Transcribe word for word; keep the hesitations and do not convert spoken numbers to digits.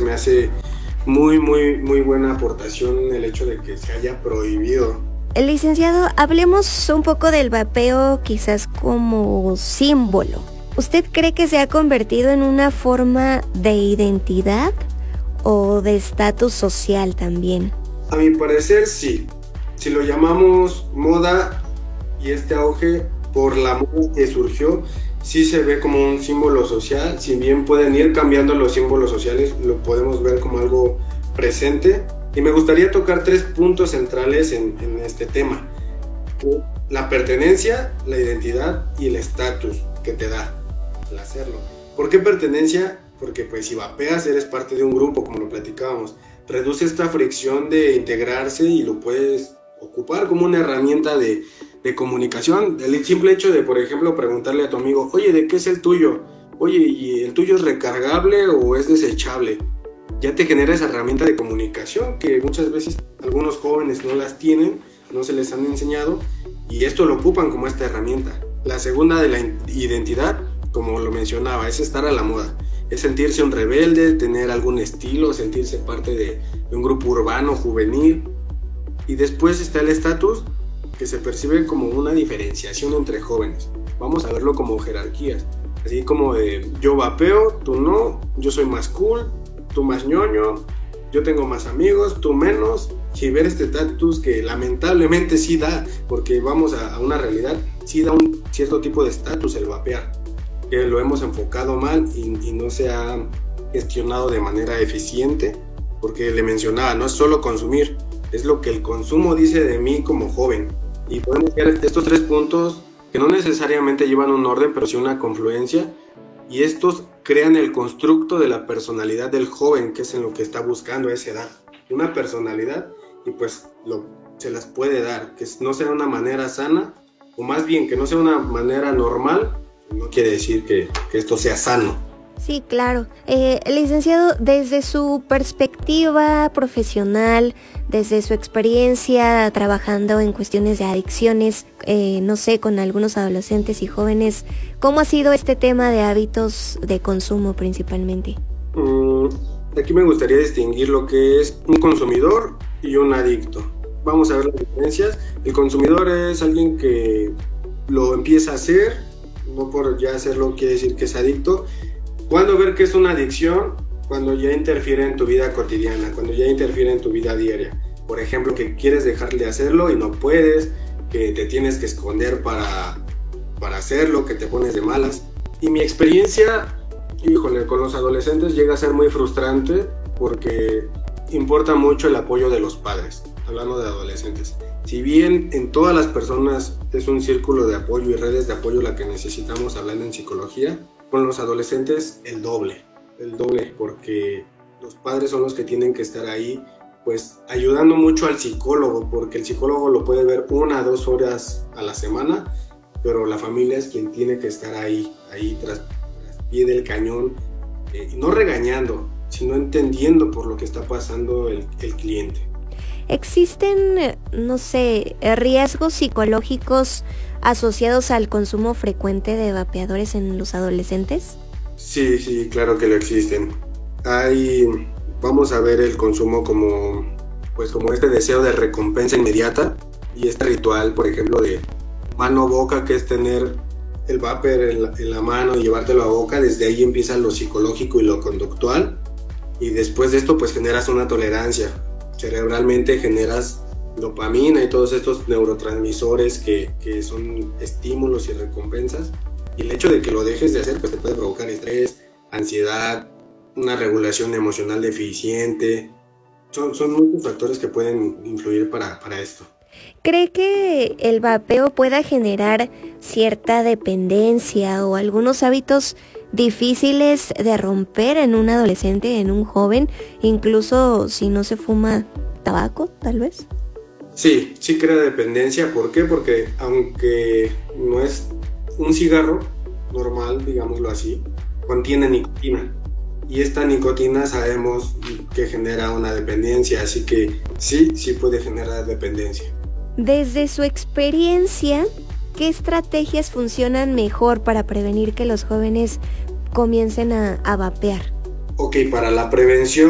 me hace muy, muy, muy buena aportación el hecho de que se haya prohibido. Licenciado, hablemos un poco del vapeo quizás como símbolo. ¿Usted cree que se ha convertido en una forma de identidad o de estatus social también? A mi parecer sí. Si lo llamamos moda y este auge por la moda que surgió, sí se ve como un símbolo social. Si bien pueden ir cambiando los símbolos sociales, lo podemos ver como algo presente. Y me gustaría tocar tres puntos centrales en, en este tema. La pertenencia, la identidad y el estatus que te da al hacerlo. ¿Por qué pertenencia? Porque pues si vapeas eres parte de un grupo, como lo platicábamos. Reduce esta fricción de integrarse y lo puedes ocupar como una herramienta de, de comunicación. El simple hecho de, por ejemplo, preguntarle a tu amigo, oye, ¿de qué es el tuyo? Oye, ¿y el tuyo es recargable o es desechable? Ya te genera esa herramienta de comunicación que muchas veces algunos jóvenes no las tienen, no se les han enseñado y esto lo ocupan como esta herramienta. La segunda de la identidad, como lo mencionaba, es estar a la moda. Es sentirse un rebelde, tener algún estilo, sentirse parte de, de un grupo urbano, juvenil. Y después está el estatus, que se percibe como una diferenciación entre jóvenes. Vamos a verlo como jerarquías. Así como de yo vapeo, tú no, yo soy más cool, tú más ñoño, yo tengo más amigos, tú menos. Y ver este estatus que lamentablemente sí da, porque vamos a, a una realidad, sí da un cierto tipo de estatus el vapear. Que lo hemos enfocado mal y, y no se ha gestionado de manera eficiente, porque le mencionaba, no es solo consumir, es lo que el consumo dice de mí como joven. Y podemos ver estos tres puntos que no necesariamente llevan un orden, pero sí una confluencia, y estos crean el constructo de la personalidad del joven, que es en lo que está buscando a esa edad. Una personalidad, y pues lo, se las puede dar, que no sea una manera sana, o más bien que no sea una manera normal. No quiere decir que, que esto sea sano. Sí, claro. Eh, licenciado, desde su perspectiva profesional, desde su experiencia trabajando en cuestiones de adicciones, eh, no sé, con algunos adolescentes y jóvenes, ¿cómo ha sido este tema de hábitos de consumo principalmente? Mm, aquí me gustaría distinguir lo que es un consumidor y un adicto. Vamos a ver las diferencias. El consumidor es alguien que lo empieza a hacer, no por ya hacerlo quiere decir que es adicto. ¿Cuándo ver que es una adicción? Cuando ya interfiere en tu vida cotidiana, cuando ya interfiere en tu vida diaria. Por ejemplo, que quieres dejar de hacerlo y no puedes, que te tienes que esconder para, para hacerlo, que te pones de malas. Y mi experiencia, híjole, con los adolescentes llega a ser muy frustrante porque importa mucho el apoyo de los padres, hablando de adolescentes. Si bien en todas las personas es un círculo de apoyo y redes de apoyo la que necesitamos hablando en psicología, con los adolescentes el doble, el doble, porque los padres son los que tienen que estar ahí, pues ayudando mucho al psicólogo, porque el psicólogo lo puede ver una o dos horas a la semana, pero la familia es quien tiene que estar ahí, ahí tras, tras pie del cañón, eh, y no regañando, sino entendiendo por lo que está pasando el, el cliente. ¿Existen, no sé, riesgos psicológicos asociados al consumo frecuente de vapeadores en los adolescentes? Sí, sí, claro que lo existen. Hay, vamos a ver el consumo como, pues como este deseo de recompensa inmediata y este ritual, por ejemplo, de mano-boca, que es tener el vapor en la, en la mano y llevártelo a boca. Desde ahí empieza lo psicológico y lo conductual, y después de esto pues generas una tolerancia. Cerebralmente generas dopamina y todos estos neurotransmisores que, que son estímulos y recompensas, y el hecho de que lo dejes de hacer pues te puede provocar estrés, ansiedad, una regulación emocional deficiente. Son, son muchos factores que pueden influir para, para esto. ¿Cree que el vapeo pueda generar cierta dependencia o algunos hábitos difíciles de romper en un adolescente, en un joven, incluso si no se fuma tabaco, tal vez? Sí, sí crea dependencia. ¿Por qué? Porque aunque no es un cigarro normal, digámoslo así, contiene nicotina. Y esta nicotina sabemos que genera una dependencia, así que sí, sí puede generar dependencia. Desde su experiencia, ¿qué estrategias funcionan mejor para prevenir que los jóvenes comiencen a, a vapear? Ok, para la prevención